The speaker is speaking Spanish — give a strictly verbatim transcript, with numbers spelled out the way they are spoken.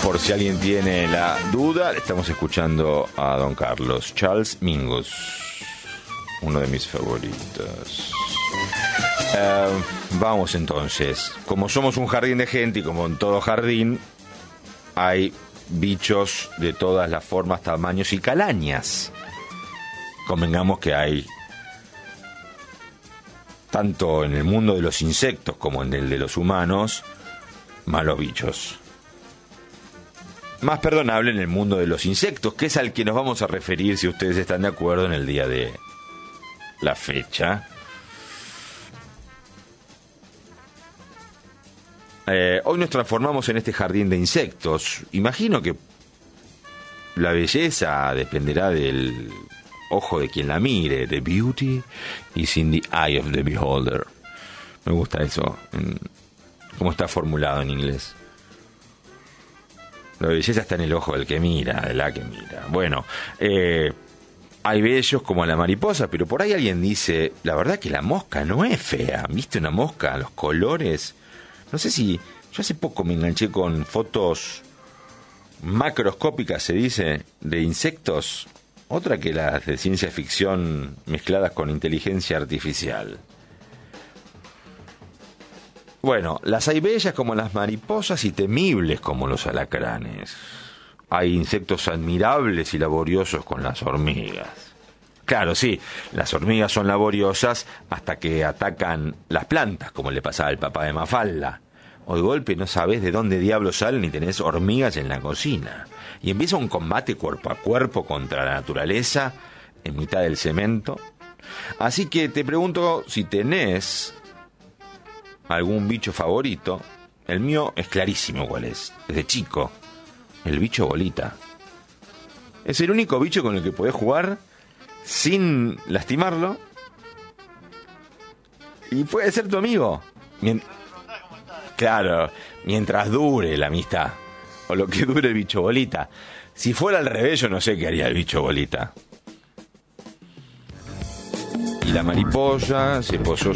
Por si alguien tiene la duda, estamos escuchando a don Carlos Charles Mingus, uno de mis favoritos. Uh, vamos entonces. Como somos un jardín de gente y como en todo jardín, hay bichos de todas las formas, tamaños y calañas. Convengamos que hay, tanto en el mundo de los insectos como en el de los humanos, malos bichos. Más perdonable en el mundo de los insectos, que es al que nos vamos a referir, si ustedes están de acuerdo, en el día de la fecha. Eh, hoy nos transformamos en este jardín de insectos. Imagino que la belleza dependerá del ojo de quien la mire. The beauty is in the eye of the beholder. Me gusta eso, en, cómo está formulado en inglés. La belleza está en el ojo del que mira, de la que mira. Bueno, eh, hay bellos como la mariposa, pero por ahí alguien dice, la verdad que la mosca no es fea. ¿Viste una mosca? Los colores. No sé si... Yo hace poco me enganché con fotos macroscópicas, se dice, de insectos. Otra que las de ciencia ficción mezcladas con inteligencia artificial. Bueno, las hay bellas como las mariposas y temibles como los alacranes. Hay insectos admirables y laboriosos con las hormigas. Claro, sí, las hormigas son laboriosas hasta que atacan las plantas, como le pasaba al papá de Mafalda. O de golpe no sabes de dónde diablos salen y tenés hormigas en la cocina. Y empieza un combate cuerpo a cuerpo contra la naturaleza en mitad del cemento. Así que te pregunto si tenés algún bicho favorito. El mío es clarísimo cuál es. Desde chico, el bicho bolita. Es el único bicho con el que podés jugar sin lastimarlo. Y puede ser tu amigo. Mien- claro, mientras dure la amistad. O lo que dure el bicho bolita. Si fuera al revés, yo no sé qué haría el bicho bolita. Y la mariposa se posó